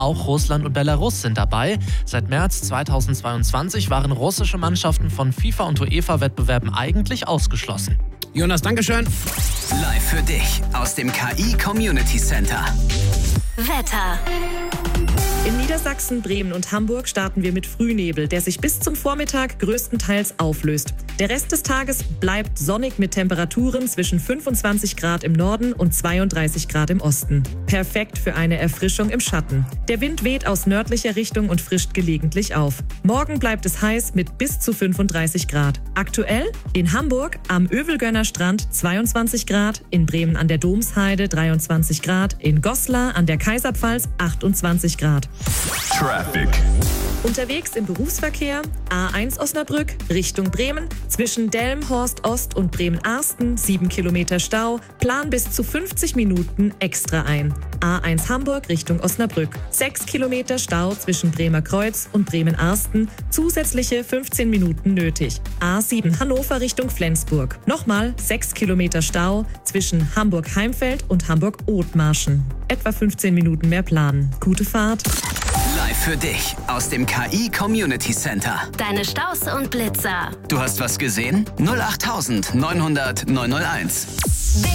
Auch Russland und Belarus sind dabei. Seit März 2022 waren russische Mannschaften von FIFA- und UEFA-Wettbewerben eigentlich ausgeschlossen. Jonas, Dankeschön. Live für dich aus dem KI Community Center. Wetter. In Niedersachsen, Bremen und Hamburg starten wir mit Frühnebel, der sich bis zum Vormittag größtenteils auflöst. Der Rest des Tages bleibt sonnig mit Temperaturen zwischen 25 Grad im Norden und 32 Grad im Osten. Perfekt für eine Erfrischung im Schatten. Der Wind weht aus nördlicher Richtung und frischt gelegentlich auf. Morgen bleibt es heiß mit bis zu 35 Grad. Aktuell in Hamburg am Övelgönner Strand 22 Grad, in Bremen an der Domsheide 23 Grad, in Goslar an der Kaiserpfalz 28 Grad. Traffic. Unterwegs im Berufsverkehr A1 Osnabrück Richtung Bremen, zwischen Delmenhorst Ost und Bremen-Arsten 7 Kilometer Stau, plan bis zu 50 Minuten extra ein. A1 Hamburg Richtung Osnabrück, 6 Kilometer Stau zwischen Bremer Kreuz und Bremen-Arsten, zusätzliche 15 Minuten nötig. A7 Hannover Richtung Flensburg, nochmal 6 Kilometer Stau zwischen Hamburg-Heimfeld und Hamburg-Othmarschen. Etwa 15 Minuten mehr planen. Gute Fahrt. Live für dich aus dem KI Community Center. Deine Staus und Blitzer. Du hast was gesehen? 08900 901.